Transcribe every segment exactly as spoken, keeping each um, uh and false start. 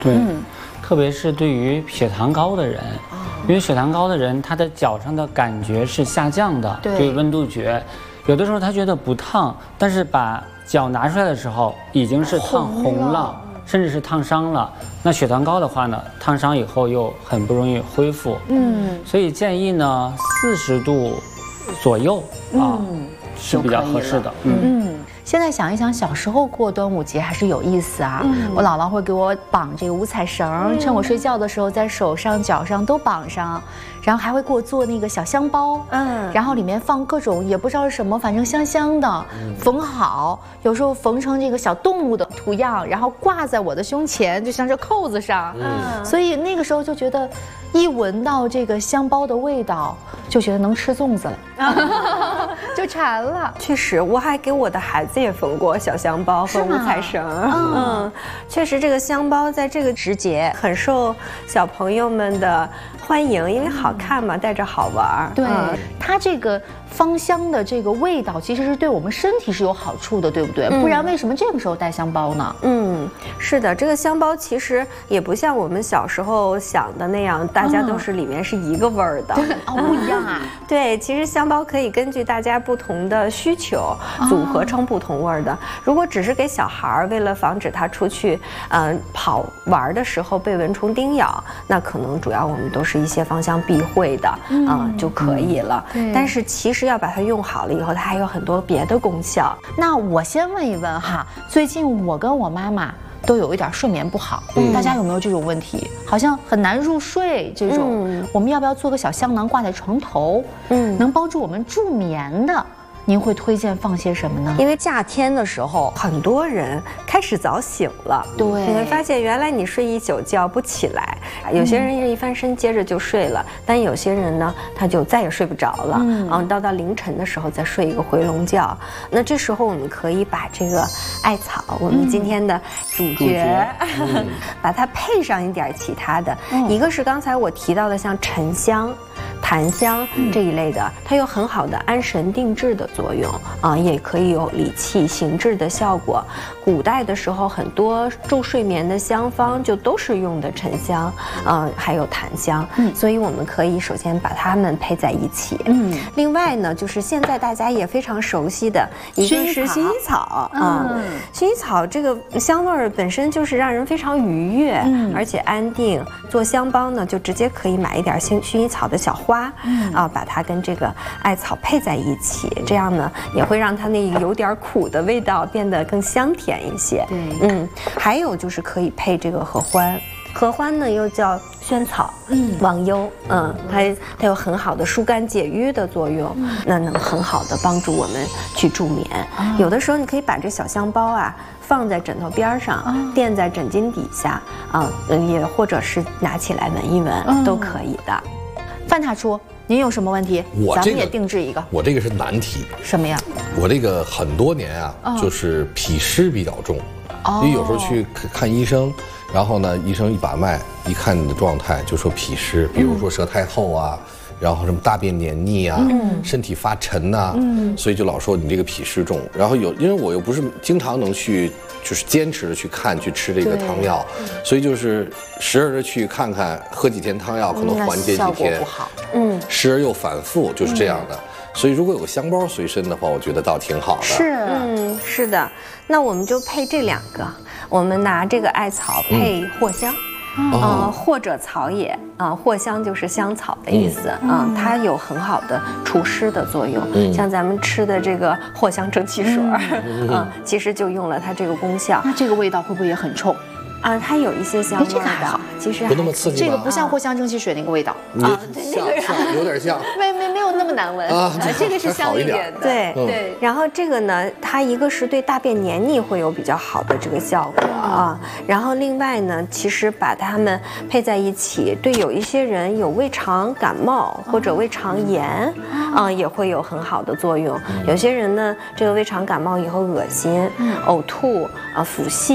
对，嗯、特别是对于血糖高的人，哦、因为血糖高的人，他的脚上的感觉是下降的，对温度觉，有的时候他觉得不烫，但是把脚拿出来的时候已经是烫红了。甚至是烫伤了，那血糖高的话呢，烫伤以后又很不容易恢复。嗯，所以建议呢，四十度左右啊、嗯、是比较合适的。 嗯。嗯现在想一想，小时候过端午节还是有意思啊。嗯、我姥姥会给我绑这个五彩绳，嗯、趁我睡觉的时候，在手上、脚上都绑上，然后还会给我做那个小香包，嗯，然后里面放各种也不知道是什么，反正香香的，嗯、缝好，有时候缝成这个小动物的图样，然后挂在我的胸前，就像这扣子上。嗯，所以那个时候就觉得，一闻到这个香包的味道，就觉得能吃粽子了，就馋了。 确实，我还给我的孩子也缝过小香包和五彩绳。嗯，确实，这个香包在这个时节很受小朋友们的欢迎，因为好看嘛，带着好玩。 对，嗯、它这个芳香的这个味道，其实是对我们身体是有好处的，对不对？嗯、不然为什么这个时候带香包呢？ 嗯，是的，这个香包其实也不像我们小时候想的那样，大家都是里面是一个味儿的。 嗯、哦，不一样啊。 对，其实香包可以根据大家不同的需求组合成不同味儿的。如果只是给小孩儿，为了防止他出去嗯、呃、跑玩的时候被蚊虫叮咬，那可能主要我们都是一些芳香避秽的啊、嗯呃、就可以了。嗯、但是其实要把它用好了以后，它还有很多别的功效。 那我先问一问哈，最近我跟我妈妈都有一点睡眠不好，嗯、大家有没有这种问题？好像很难入睡这种，嗯、我们要不要做个小香囊挂在床头？嗯，能帮助我们助眠的。您会推荐放些什么呢？ 因为夏天的时候，很多人开始早醒了。 对， 你会发现原来你睡一宿觉不起来，有些人一翻身接着就睡了，嗯、但有些人呢，他就再也睡不着了。嗯，然后到到凌晨的时候再睡一个回笼觉。那这时候我们可以把这个艾草，我们今天的主角，嗯、把它配上一点其他的，嗯、一个是刚才我提到的像沉香。檀香这一类的，它有很好的安神定志的作用啊，也可以有理气行志的效果。古代的时候，很多助睡眠的香方就都是用的沉香，啊，还有檀香。嗯，所以我们可以首先把它们配在一起。嗯，另外呢，就是现在大家也非常熟悉的一个是薰衣草啊，薰衣草这个香味儿本身就是让人非常愉悦，嗯，而且安定。做香包呢，就直接可以买一点薰薰衣草的小花，嗯啊，把它跟这个艾草配在一起，这样呢也会让它那个有点苦的味道变得更香甜一些。对，嗯，还有就是可以配这个合欢。合欢呢又叫萱草，嗯，忘忧，嗯，它它有很好的疏肝解郁的作用，嗯、那能很好的帮助我们去助眠。啊、有的时候你可以把这小香包啊放在枕头边上，啊、垫在枕巾底下啊，也或者是拿起来闻一闻，嗯、都可以的。 范大厨，您有什么问题？ 我这个、 咱们也定制一个。 我这个是难题。 什么呀？ 我这个很多年啊，哦、就是脾湿比较重，因为有时候去看医生。然后呢，医生一把脉，一看你的状态，就说脾湿，比如说舌苔厚啊，嗯、然后什么大便黏腻啊，嗯、身体发沉呐、啊，嗯、所以就老说你这个脾湿重。然后有，因为我又不是经常能去，就是坚持的去看去吃这个汤药，所以就是时而的去看看，喝几天汤药可能缓解几天，效果不好，嗯，时而又反复，就是这样的。嗯所以如果有个香包随身的话，我觉得倒挺好的。 是，嗯，是的。那我们就配这两个，我们拿这个艾草配藿香。嗯呃、或者草野啊、呃，藿香就是香草的意思啊、嗯呃，它有很好的除湿的作用。嗯、像咱们吃的这个藿香蒸汽水啊、嗯呃，其实就用了它这个功效。 那这个味道会不会也很冲？ 啊，它有一些香味的，其实不那么刺激。 这个不像藿香蒸汽水那个味道啊，那个像有点像， 没没没有那么难闻啊。这个是香一点的， 对对。然后这个呢，它一个是对大便黏腻会有比较好的这个效果啊，然后另外呢，其实把它们配在一起，对有一些人有胃肠感冒或者胃肠炎啊，也会有很好的作用。有些人呢，这个胃肠感冒以后恶心、呕吐啊、腹泻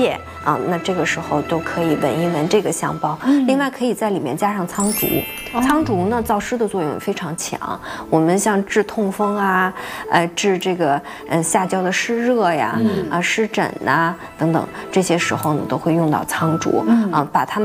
啊，那这个时候都可以闻一闻这个香包。另外可以在里面加上苍竹，苍竹呢燥湿的作用非常强，我们像治痛风啊，呃治这个嗯下焦的湿热呀，啊湿疹呐等等，这些时候呢都会用到苍竹啊，把它们